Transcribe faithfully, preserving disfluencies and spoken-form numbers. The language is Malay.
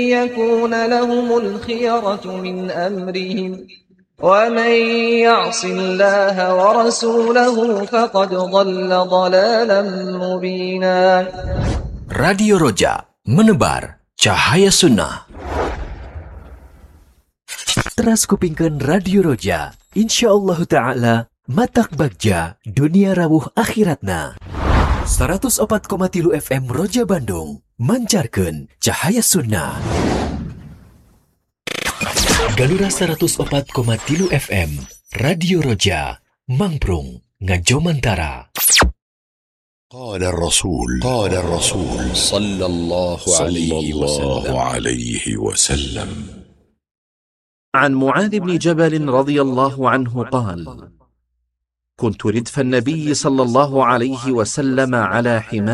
يكون لهم الخيرة من أمرهم ومن يعص الله ورسوله فقد ضل ضلالا مبينا. Radio Roja, menebar cahaya sunnah. Teras kupingkan Radio Roja, insyaAllah ta'ala matak bagja dunia rawuh akhiratna. seratus empat koma tiga F M Roja Bandung mancarkan cahaya sunnah. Galura seratus empat koma tiga F M Radio Roja Mangprung Ngajomantara. قال الرسول قال الرسول صلى الله عليه وسلم عليه وسلم عن معاذ بن جبل رضي الله عنه قال: كنت ردف النبي صلى الله عليه وسلم على حمار